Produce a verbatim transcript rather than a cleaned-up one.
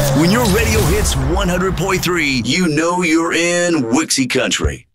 When your radio hits one hundred point three, you know you're in Wixie Country.